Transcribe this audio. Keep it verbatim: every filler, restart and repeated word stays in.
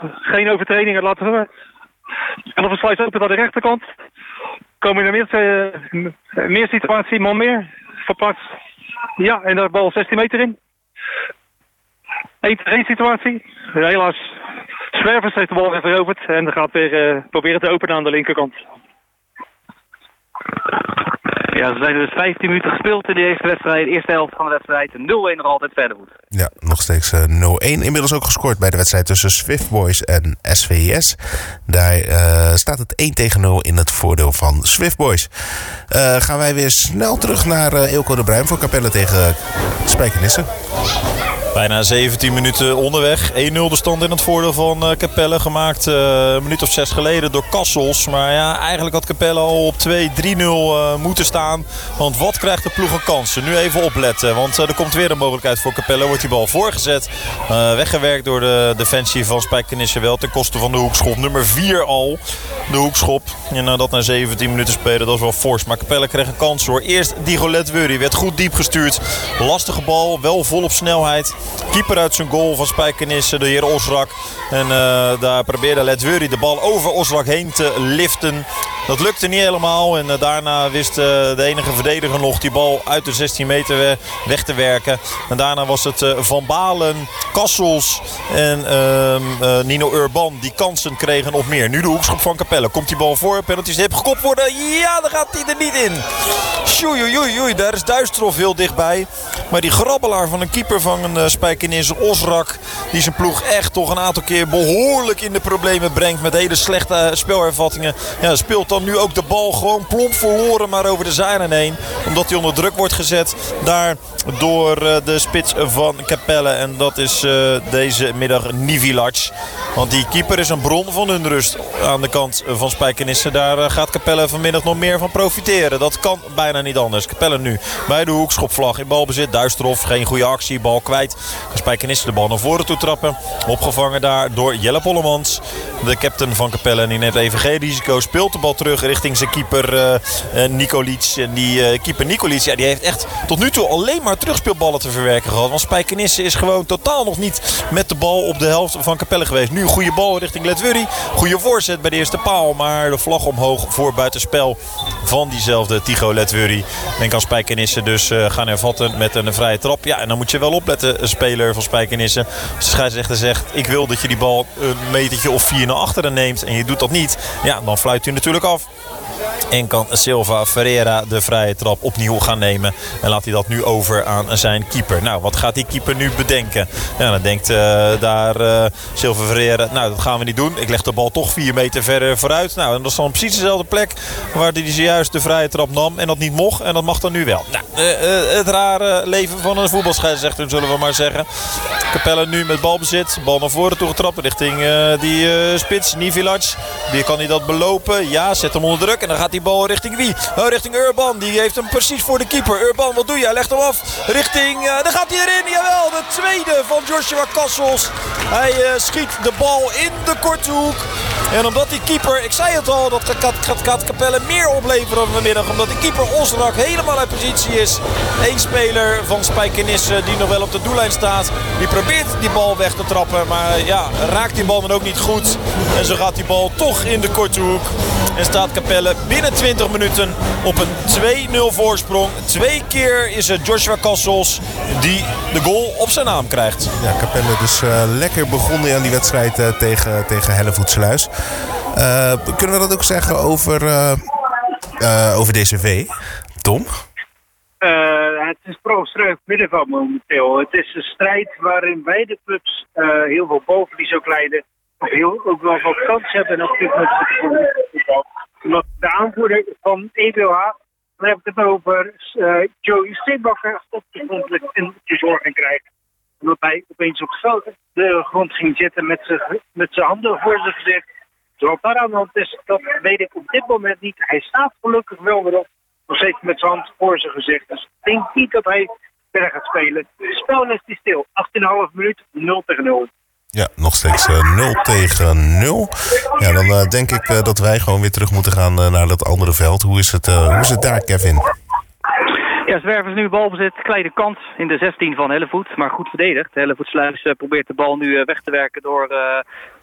geen overtredingen laten we. En dan versluit open naar de rechterkant. Komen er meer, uh, meer situatie, man meer. Verplaatst. Ja, en daar bal zestien meter in. één tegen één situatie. Helaas, Zwervers heeft de bal weer veroverd. En gaat weer uh, proberen te openen aan de linkerkant. Ja, ze zijn dus vijftien minuten gespeeld in de eerste wedstrijd. De eerste helft van de wedstrijd. nul-een nog altijd verder goed. Ja, nog steeds uh, nul-een. Inmiddels ook gescoord bij de wedstrijd tussen Swift Boys en S V I S. Daar uh, staat het één tegen nul in het voordeel van Swift Boys. Uh, gaan wij weer snel terug naar uh, Eelco de Bruin voor Capelle tegen Spijkenisse. Bijna zeventien minuten onderweg. één nul de stand in het voordeel van uh, Capelle. Gemaakt uh, een minuut of zes geleden door Kassels. Maar ja, eigenlijk had Capelle al op twee drie nul uh, moeten staan. Want wat krijgt de ploeg een kansen? Nu even opletten. Want uh, er komt weer een mogelijkheid voor Capelle. Wordt die bal voorgezet. Uh, weggewerkt door de defensie van Spijkenisse wel. Ten koste van de hoekschop. Nummer vier al. De hoekschop. En uh, dat na zeventien minuten spelen. Dat is wel fors. Maar Capelle kreeg een kans hoor. Eerst Digolet Wurry. Werd goed diep gestuurd. Lastige bal. Wel vol op snelheid. Keeper uit zijn goal van Spijkenisse, de heer Osrak. En uh, daar probeerde Letwuri de bal over Osrak heen te liften. Dat lukte niet helemaal. En uh, daarna wist uh, de enige verdediger nog die bal uit de zestien meter we- weg te werken. En daarna was het uh, Van Balen, Kassels en uh, uh, Nino Urban die kansen kregen op meer. Nu de hoekschop van Capelle. Komt die bal voor. Penalties hip gekopt worden. Ja, daar gaat hij er niet in. Oei, oei, oei. Daar is Duisterhof heel dichtbij. Maar die grabbelaar van een keeper van een uh, Spijkenisse, Osrak, die zijn ploeg echt toch een aantal keer behoorlijk in de problemen brengt met hele slechte uh, spelervattingen. Ja, speelt dan nu ook de bal gewoon plomp verloren maar over de zijlijn heen. Omdat hij onder druk wordt gezet daar door uh, de spits van Capelle. En dat is uh, deze middag Nivilac. Want die keeper is een bron van onrust aan de kant van Spijkenisse. Daar uh, gaat Capelle vanmiddag nog meer van profiteren. Dat kan bijna niet anders. Capelle nu bij de hoekschopvlag in balbezit. Duisterhof, geen goede actie, bal kwijt. Spijkenisse de bal naar voren toe trappen. Opgevangen daar door Jelle Pollemans. De captain van Capelle. En die neemt even geen risico. Speelt de bal terug richting zijn keeper uh, uh, Nikolic. En die uh, keeper Nikolic, ja, die heeft echt tot nu toe alleen maar terugspeelballen te verwerken gehad. Want Spijkenisse is gewoon totaal nog niet met de bal op de helft van Capelle geweest. Nu een goede bal richting Letwuri. Goede voorzet bij de eerste paal. Maar de vlag omhoog voor buitenspel van diezelfde Tigo Letwuri. En kan Spijkenisse dus uh, gaan hervatten met een vrije trap. Ja, en dan moet je wel opletten, een speler van Spijkenisse. Als de scheidsrechter zegt, ik wil dat je die bal een metertje of vier naar achteren neemt. En je doet dat niet. Ja, dan fluit hij natuurlijk af. En kan Silva Ferreira de vrije trap opnieuw gaan nemen. En laat hij dat nu over aan zijn keeper. Nou, wat gaat die keeper nu bedenken? Ja, dan denkt uh, daar uh, Silva Ferreira, nou, dat gaan we niet doen. Ik leg de bal toch vier meter verder vooruit. Nou, en dat is dan precies dezelfde plek waar hij zojuist de vrije trap nam. En dat niet mocht. En dat mag dan nu wel. Nou, uh, uh, het rare leven van een voetbalscheidsrechter, zullen we maar zeggen. Capelle nu met balbezit. Bal naar voren toe getrapt richting uh, die uh, spits, Nivilac. Die kan hij dat belopen? Ja, zet hem onder druk. En dan gaat die bal richting wie? Oh, richting Urban. Die heeft hem precies voor de keeper. Urban, wat doe je? Hij legt hem af. Richting... Uh, daar gaat hij erin. Jawel, de tweede van Joshua Kassels. Hij uh, schiet de bal in de korte hoek. En omdat die keeper... Ik zei het al, dat gaat Capelle meer opleveren vanmiddag. Omdat die keeper Osrak helemaal uit positie is. Eén speler van Spijkenisse die nog wel op de doellijn staat. Die probeert die bal weg te trappen. Maar ja, raakt die bal dan ook niet goed. En zo gaat die bal toch in de korte hoek. En staat Capelle binnen twintig minuten op een twee nul voorsprong. Twee keer is het Joshua Kassels die de goal op zijn naam krijgt. Ja, Capelle dus uh, lekker begonnen aan die wedstrijd uh, tegen, tegen Hellevoetsluis. Uh, kunnen we dat ook zeggen over, uh, uh, over D C V? Tom? Uh, het is pro-streuf middenveld momenteel. Het is een strijd waarin beide clubs uh, heel veel bovenlies ook leiden. Of heel, ook wel wat kans hebben op dit moment. Omdat de aanvoerder van E B O H, dan heb ik het over uh, Joey Steenbakker, op de grond en te zorgen krijgt. Omdat hij opeens op de grond ging zitten met zijn met zijn handen voor zijn gezicht. Terwijl daar aan de hand is, dat weet ik op dit moment niet. Hij staat gelukkig wel weer op, nog steeds met zijn hand voor zijn gezicht. Dus ik denk niet dat hij verder gaat spelen. Het spel is die stil. achttien komma vijf minuut, nul tegen nul. Ja, nog steeds uh, nul tegen nul. Ja, dan uh, denk ik uh, dat wij gewoon weer terug moeten gaan uh, naar dat andere veld. Hoe is het, uh, hoe is het daar, Kevin? Ja, Zwervers nu balbezit. Kleine kant in de zestien van Hellevoet. Maar goed verdedigd. Hellevoetsluis uh, probeert de bal nu uh, weg te werken door... Uh,